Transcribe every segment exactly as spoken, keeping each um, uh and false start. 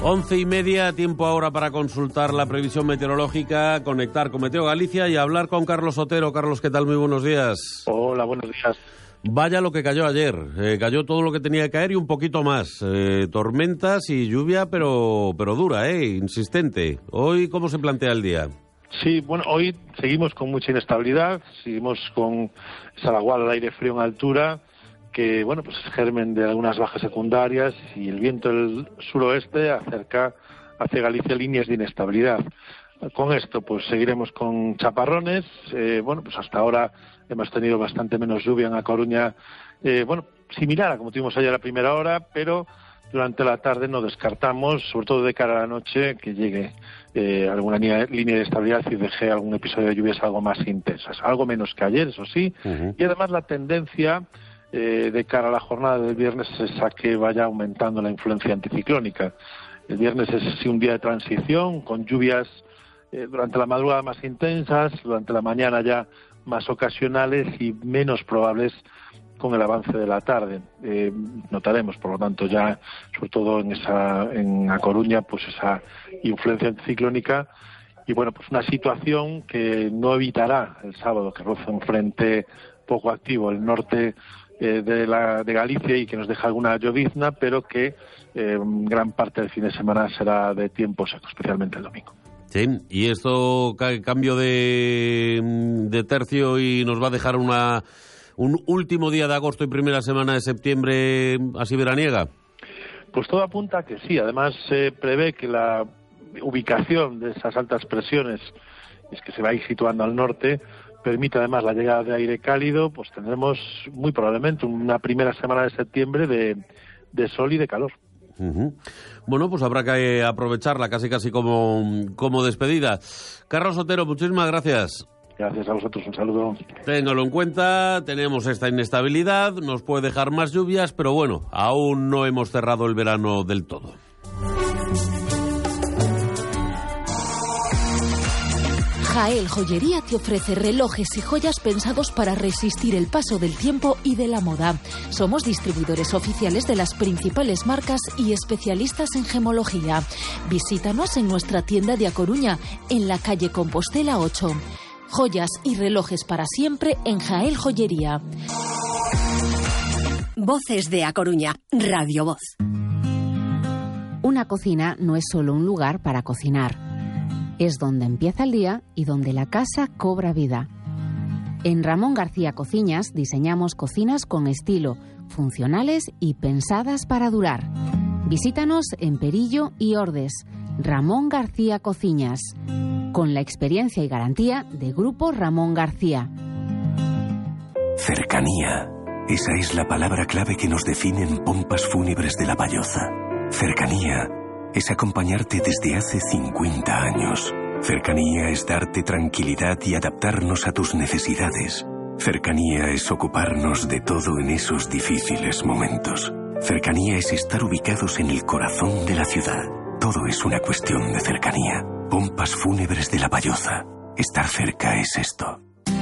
Once y media, tiempo ahora para consultar la previsión meteorológica, conectar con Meteo Galicia y hablar con Carlos Otero. Carlos, ¿qué tal? Muy buenos días. Hola, buenos días. Vaya lo que cayó ayer. Eh, cayó todo lo que tenía que caer y un poquito más. Eh, tormentas y lluvia, pero, pero dura, eh, insistente. Hoy, ¿cómo se plantea el día? Sí, bueno, hoy seguimos con mucha inestabilidad, seguimos con esa vaguada de aire frío en altura, que, bueno, pues es germen de algunas bajas secundarias, y el viento del suroeste acerca hacia Galicia líneas de inestabilidad. Con esto, pues seguiremos con chaparrones. Eh, bueno, pues hasta ahora hemos tenido bastante menos lluvia en A Coruña, eh, bueno, similar a como tuvimos ayer a la primera hora, pero durante la tarde no descartamos, sobre todo de cara a la noche, que llegue eh, alguna línea, línea de estabilidad y deje algún episodio de lluvias algo más intensas. Algo menos que ayer, eso sí. Uh-huh. Y además la tendencia eh, de cara a la jornada del viernes es a que vaya aumentando la influencia anticiclónica. El viernes es sí un día de transición, con lluvias eh, durante la madrugada más intensas, durante la mañana ya más ocasionales y menos probables con el avance de la tarde. Eh, notaremos, por lo tanto, ya, sobre todo en esa en A Coruña, pues esa influencia anticiclónica y, bueno, pues una situación que no evitará el sábado que roce un frente poco activo el norte eh, de, la, de Galicia y que nos deja alguna llovizna, pero que eh, gran parte del fin de semana será de tiempo seco, especialmente el domingo. Sí, y esto cambio de, de tercio y nos va a dejar una un último día de agosto y primera semana de septiembre así veraniega. Pues todo apunta a que sí. Además se prevé que la ubicación de esas altas presiones, es que se va a ir situando al norte, permite además la llegada de aire cálido. Pues tendremos muy probablemente una primera semana de septiembre de, de sol y de calor. Uh-huh. Bueno, pues habrá que aprovecharla casi casi como, como despedida. Carlos Otero, muchísimas gracias. Gracias a vosotros, un saludo. Téngalo en cuenta, tenemos esta inestabilidad, nos puede dejar más lluvias, pero bueno, aún no hemos cerrado el verano del todo. Jael Joyería te ofrece relojes y joyas pensados para resistir el paso del tiempo y de la moda. Somos distribuidores oficiales de las principales marcas y especialistas en gemología. Visítanos en nuestra tienda de A Coruña, en la calle Compostela ocho. Joyas y relojes para siempre en Jael Joyería. Voces de A Coruña, Radio Voz. Una cocina no es solo un lugar para cocinar. Es donde empieza el día y donde la casa cobra vida. En Ramón García Cociñas diseñamos cocinas con estilo, funcionales y pensadas para durar. Visítanos en Perillo y Ordes. Ramón García Cociñas, con la experiencia y garantía de Grupo Ramón García. Cercanía. Esa es la palabra clave que nos define en Pompas Fúnebres de La Valloza. Cercanía es acompañarte desde hace cincuenta años. Cercanía es darte tranquilidad y adaptarnos a tus necesidades. Cercanía es ocuparnos de todo en esos difíciles momentos. Cercanía es estar ubicados en el corazón de la ciudad. Todo es una cuestión de cercanía. Pompas Fúnebres de La Valloza. Estar cerca es esto.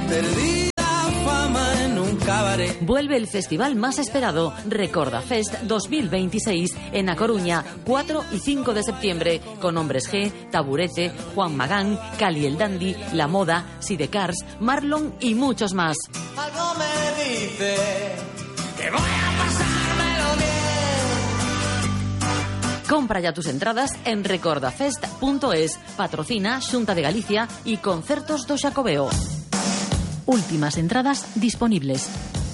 Vuelve el festival más esperado, Recorda Fest dos mil veintiséis, en A Coruña, cuatro y cinco de septiembre, con Hombres G, Taburete, Juan Magán, Cali el Dandy, La Moda, Sidecars, Marlon y muchos más. Algo me dice que voy a pasármelo bien. Compra ya tus entradas en recordafest punto es. Patrocina Xunta de Galicia y Concertos do Xacobeo. Últimas entradas disponibles.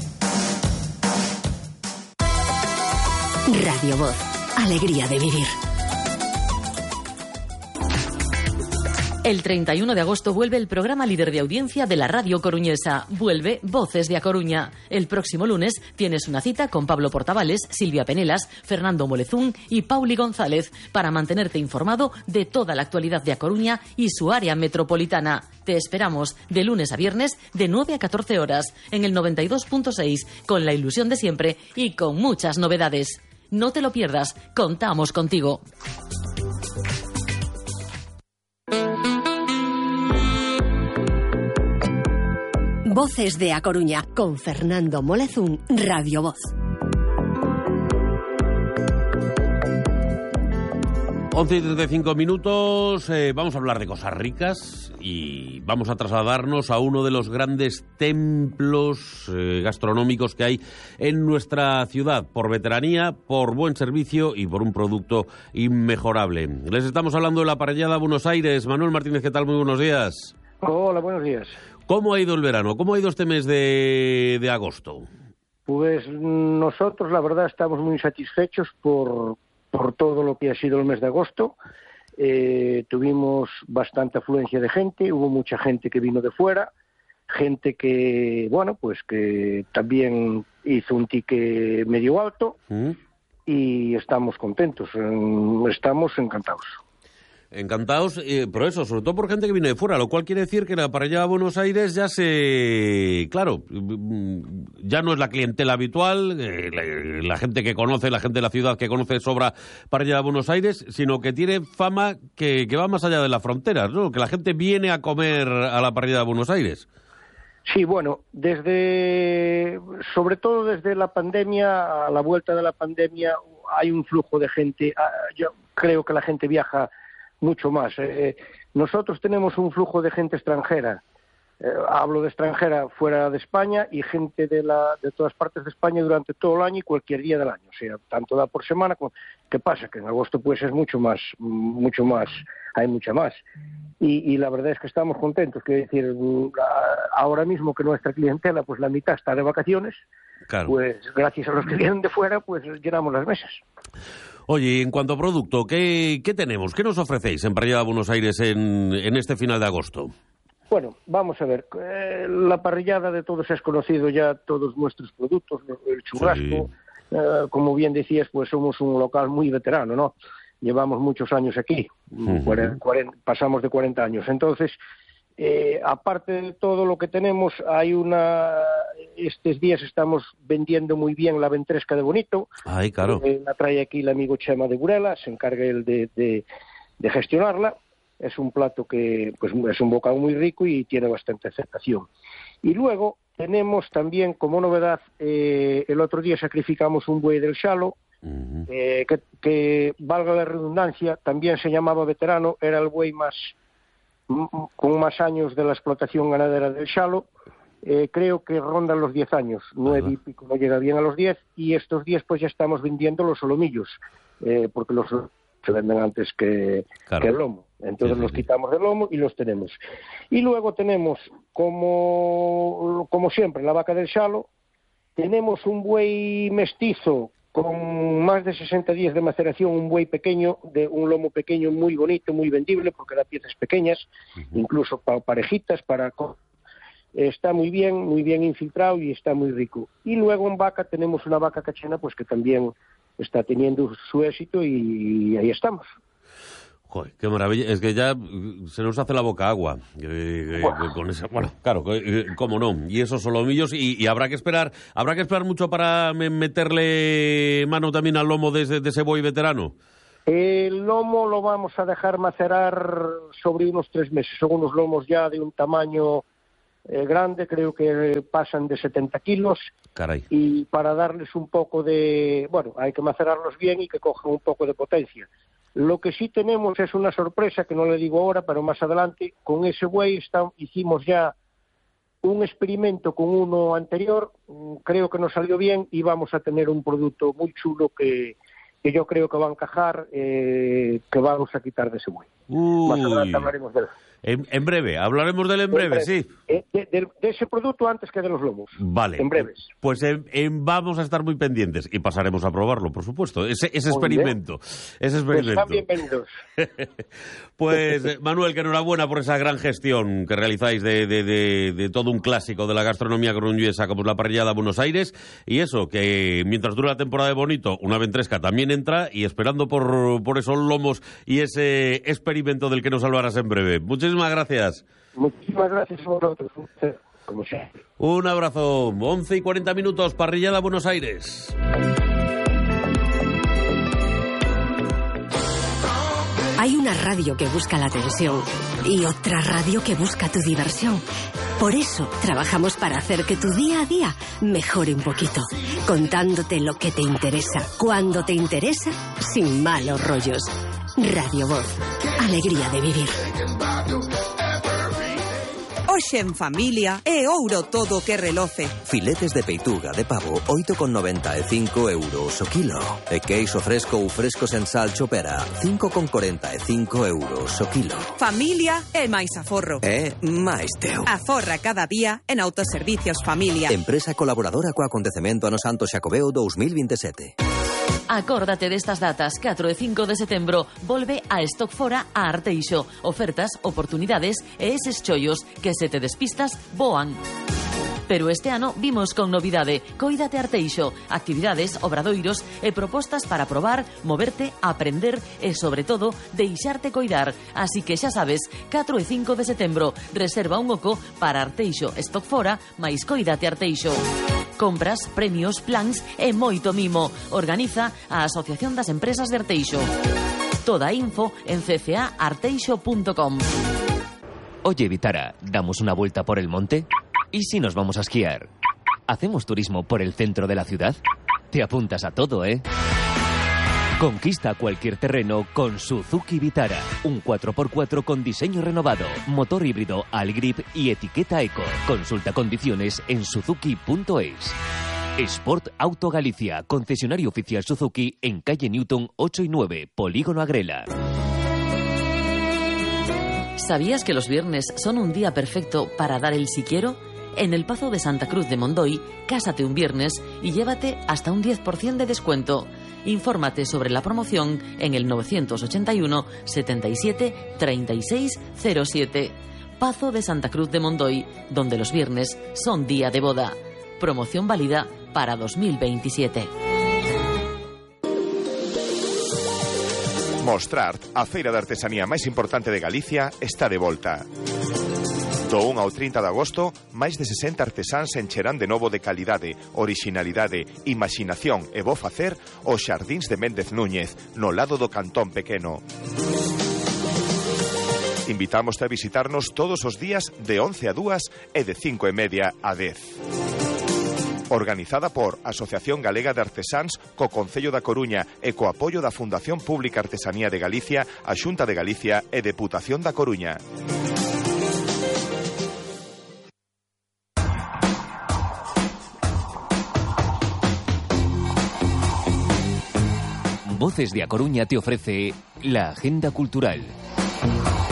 Radio Voz. Alegría de vivir. El treinta y uno de agosto vuelve el programa líder de audiencia de la radio coruñesa. Vuelve Voces de A Coruña. El próximo lunes tienes una cita con Pablo Portavales, Silvia Penelas, Fernando Molezún y Pauli González para mantenerte informado de toda la actualidad de A Coruña y su área metropolitana. Te esperamos de lunes a viernes de nueve a catorce horas en el noventa y dos punto seis con la ilusión de siempre y con muchas novedades. No te lo pierdas, contamos contigo. Voces de A Coruña, con Fernando Molezún, Radio Voz. once y treinta y cinco minutos, eh, vamos a hablar de cosas ricas y vamos a trasladarnos a uno de los grandes templos eh, gastronómicos que hay en nuestra ciudad, por veteranía, por buen servicio y por un producto inmejorable. Les estamos hablando de la Parrillada Buenos Aires. Manuel Martínez, ¿qué tal? Muy buenos días. Hola, buenos días. ¿Cómo ha ido el verano? ¿Cómo ha ido este mes de, de agosto? Pues nosotros, la verdad, estamos muy satisfechos por... por todo lo que ha sido el mes de agosto. Eh, tuvimos bastante afluencia de gente, hubo mucha gente que vino de fuera, gente que, bueno, pues que también hizo un ticket medio alto, ¿Mm? Y estamos contentos, estamos encantados. Encantados, eh, pero eso, sobre todo por gente que viene de fuera, lo cual quiere decir que la Parrillada Buenos Aires ya se... Claro, ya no es la clientela habitual, eh, la, la gente que conoce, la gente de la ciudad que conoce sobra Parrillada Buenos Aires, sino que tiene fama que, que va más allá de las fronteras, ¿no? Que la gente viene a comer a la Parrillada Buenos Aires. Sí, bueno, desde, sobre todo desde la pandemia, a la vuelta de la pandemia, hay un flujo de gente. Yo creo que la gente viaja mucho más. Eh, nosotros tenemos un flujo de gente extranjera. Eh, hablo de extranjera fuera de España y gente de la de todas partes de España durante todo el año y cualquier día del año. O sea, tanto da por semana como... ¿Qué pasa? Que en agosto pues es mucho más, mucho más, hay mucha más. Y, y la verdad es que estamos contentos. Quiero decir, ahora mismo que nuestra clientela, pues la mitad está de vacaciones, claro. Pues gracias a los que vienen de fuera, pues llenamos las mesas. Oye, en cuanto a producto, ¿qué, qué tenemos? ¿Qué nos ofrecéis en Parrillada Buenos Aires en, en este final de agosto? Bueno, vamos a ver. Eh, la parrillada de todos es conocido ya, todos nuestros productos, el churrasco. Sí. Eh, como bien decías, pues somos un local muy veterano, ¿no? Llevamos muchos años aquí, uh-huh. cuarenta, cuarenta, pasamos de cuarenta años. Entonces, eh, aparte de todo lo que tenemos, hay una... Estos días estamos vendiendo muy bien la ventresca de Bonito. Ay, claro. Eh, la trae aquí el amigo Chema de Burela, se encarga él de, de, de gestionarla. Es un plato que pues es un bocado muy rico y tiene bastante aceptación. Y luego tenemos también, como novedad, eh, el otro día sacrificamos un buey del Xalo, uh-huh. eh, que, que, valga la redundancia, también se llamaba veterano, era el buey más con más años de la explotación ganadera del Xalo. Eh, creo que rondan los diez años, nueve y pico, no llega bien a los diez, y estos días pues ya estamos vendiendo los solomillos, eh, porque los se venden antes que, claro. que el lomo. Entonces sí, sí, los quitamos del lomo y los tenemos. Y luego tenemos, como, como siempre, la vaca del Xalo, tenemos un buey mestizo con más de sesenta días de maceración, un buey pequeño, de un lomo pequeño muy bonito, muy vendible, porque da piezas pequeñas, uh-huh. incluso para parejitas, para... Está muy bien, muy bien infiltrado y está muy rico. Y luego en vaca tenemos una vaca cachena, pues que también está teniendo su éxito y ahí estamos. Joder, qué maravilla. Es que ya se nos hace la boca agua. Eh, bueno. Con esa, bueno, claro, eh, cómo no. Y esos solomillos, y, y habrá que esperar, habrá que esperar mucho para meterle mano también al lomo de ese, de ese buey veterano. El lomo lo vamos a dejar macerar sobre unos tres meses. Son unos lomos ya de un tamaño eh, grande, creo que pasan de setenta kilos. Caray. Y para darles un poco de... Bueno, hay que macerarlos bien y que cojan un poco de potencia. Lo que sí tenemos es una sorpresa, que no le digo ahora, pero más adelante. Con ese buey está, hicimos ya un experimento con uno anterior, creo que nos salió bien y vamos a tener un producto muy chulo que, que yo creo que va a encajar, eh, que vamos a quitar de ese buey. Uy. Más adelante hablaremos de él. En, en breve, hablaremos de él en breve, sí. De, de, de ese producto antes que de los lomos. Vale. En breves. Pues en, en, vamos a estar muy pendientes y pasaremos a probarlo, por supuesto. Ese, ese experimento. Ese experimento. Pues están bienvenidos. Pues, Manuel, que enhorabuena por esa gran gestión que realizáis de, de, de, de todo un clásico de la gastronomía coruñesa como es la Parrillada Buenos Aires. Y eso, que mientras dura la temporada de Bonito, una ventresca también entra, y esperando por, por esos lomos y ese experimento del que nos hablarás en breve. Muchísimas gracias. Muchísimas gracias a vosotros. Como siempre. Un abrazo. once y cuarenta minutos, Parrillada Buenos Aires. Hay una radio que busca la atención y otra radio que busca tu diversión. Por eso trabajamos para hacer que tu día a día mejore un poquito, contándote lo que te interesa, cuando te interesa, sin malos rollos. Radio Voz. Alegría de vivir. Hoxe en familia é ouro todo que reloce. Filetes de peituga de pavo oito con noventa e cinco euros o kilo. E queixo fresco ou fresco sen sal chopera cinco con corenta e cinco euros o kilo. Familia é máis aforro. É máis teu. Aforra cada día en Autoservicios Familia. Empresa colaboradora co acontecemento ano Santo Xacobeo dos mil veintisiete. Acórdate destas datas, catro e cinco de setembro, volve a Stock Fora a Arteixo. Ofertas, oportunidades e eses chollos que se te despistas voan. Pero este ano vimos con novidade. Coídate Arteixo. Actividades, obradoiros e propostas para probar, moverte, aprender e, sobre todo, deixarte coidar. Así que xa sabes, catro e cinco de setembro, reserva un oco para Arteixo Stock Fora máis Coídate Arteixo. Compras, premios, plans e moito mimo. Organiza a Asociación das Empresas de Arteixo. Toda a info en c c a arteixo punto com. Oye, Vitara, ¿damos una vuelta por el monte? ¿Y si nos vamos a esquiar? ¿Hacemos turismo por el centro de la ciudad? Te apuntas a todo, ¿eh? Conquista cualquier terreno con Suzuki Vitara. Un cuatro por cuatro con diseño renovado, motor híbrido Algrip y etiqueta Eco. Consulta condiciones en suzuki punto es. Sport Auto Galicia, concesionario oficial Suzuki en calle Newton ocho y nueve, Polígono Agrela. ¿Sabías que los viernes son un día perfecto para dar el si quiero? En el Pazo de Santa Cruz de Mondoy, cásate un viernes y llévate hasta un diez por ciento de descuento. Infórmate sobre la promoción en el novecientos ochenta y uno, setenta y siete, treinta y seis cero siete. Pazo de Santa Cruz de Mondoy, donde los viernes son día de boda. Promoción válida para dos mil veintisiete. Mostrart, a feira de artesanía máis importante de Galicia, está de volta. Do un ao trinta de agosto, máis de sesenta artesáns encherán de novo de calidade, orixinalidade, imaginación e bo facer os xardíns de Méndez Núñez, no lado do Cantón Pequeno. Invitámoste a visitarnos todos os días de once a dúas e de cinco e media a dez. Organizada por Asociación Galega de Artesáns co Concello da Coruña e co apoio da Fundación Pública Artesanía de Galicia, a Xunta de Galicia e Deputación da Coruña. Voces de A Coruña te ofrece la agenda cultural.